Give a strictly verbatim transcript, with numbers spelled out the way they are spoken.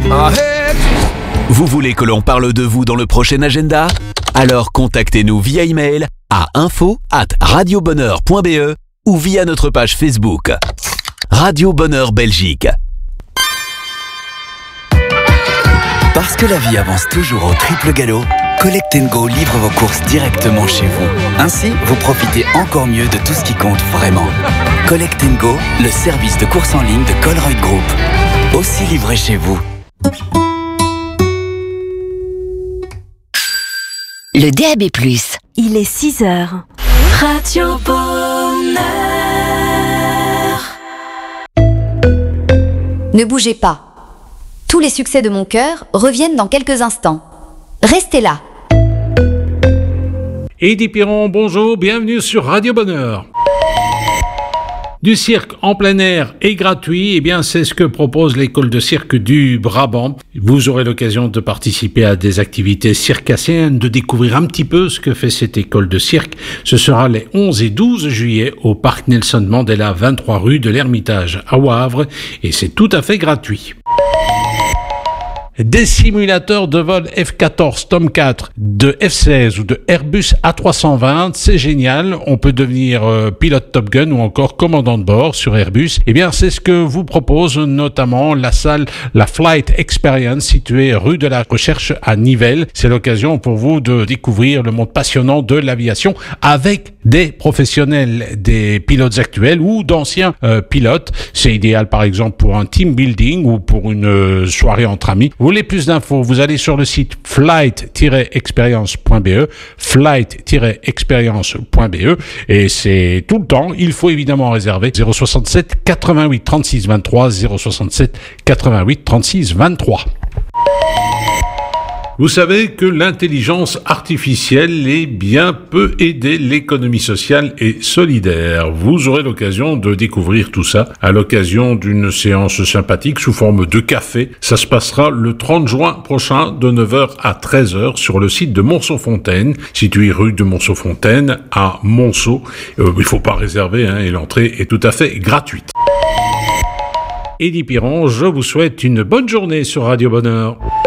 Vous voulez que l'on parle de vous dans le prochain agenda? Alors contactez-nous via email à info arobase radiobonheur point b e ou via notre page Facebook. Radio Bonheur Belgique. Parce que la vie avance toujours au triple galop, Collect and Go livre vos courses directement chez vous. Ainsi, vous profitez encore mieux de tout ce qui compte vraiment. Collect and Go, le service de course en ligne de Colruyt Group. Aussi livré chez vous. Le D A B plus. Il est six heures. Radio Bonheur. Ne bougez pas. Tous les succès de mon cœur reviennent dans quelques instants. Restez là. Eddy Piron, bonjour, bienvenue sur Radio Bonheur. Du cirque en plein air et gratuit, eh bien c'est ce que propose l'école de cirque du Brabant. Vous aurez l'occasion de participer à des activités circassiennes, de découvrir un petit peu ce que fait cette école de cirque. Ce sera les onze et douze juillet au parc Nelson Mandela, vingt-trois rue de l'Ermitage à Wavre, et c'est tout à fait gratuit. Des simulateurs de vol F quatorze Tomcat, de F seize ou de Airbus A trois cent vingt, c'est génial. On peut devenir euh, pilote Top Gun ou encore commandant de bord sur Airbus. Eh bien, c'est ce que vous propose notamment la salle La Flight Experience située rue de la Recherche à Nivelles. C'est l'occasion pour vous de découvrir le monde passionnant de l'aviation avec des professionnels, des pilotes actuels ou d'anciens euh, pilotes. C'est idéal par exemple pour un team building ou pour une euh, soirée entre amis. Vous voulez plus d'infos, vous allez sur le site flight tiret experience point b e, flight tiret experience point b e, et c'est tout le temps. Il faut évidemment réserver zéro soixante-sept quatre-vingt-huit trente-six vingt-trois, zéro soixante-sept quatre-vingt-huit trente-six vingt-trois. Vous savez que l'intelligence artificielle est bien peut aider l'économie sociale et solidaire. Vous aurez l'occasion de découvrir tout ça à l'occasion d'une séance sympathique sous forme de café. Ça se passera le trente juin prochain de neuf heures à treize heures sur le site de Monceau-Fontaine, situé rue de Monceau-Fontaine à Monceau. Euh, il ne faut pas réserver hein, et l'entrée est tout à fait gratuite. Eddy Piron, je vous souhaite une bonne journée sur Radio Bonheur.